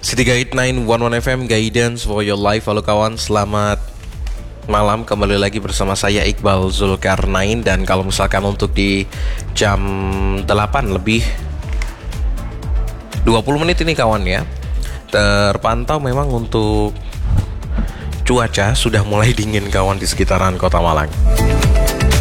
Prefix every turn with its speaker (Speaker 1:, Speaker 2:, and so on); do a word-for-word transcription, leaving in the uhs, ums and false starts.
Speaker 1: City Guide sembilan satu satu F M, Guidance for your life. Halo kawan, selamat malam. Kembali lagi bersama saya Iqbal Zulkarnain. Dan kalau misalkan untuk di jam delapan lebih dua puluh menit ini kawan ya, terpantau memang untuk cuaca sudah mulai dingin kawan di sekitaran Kota Malang.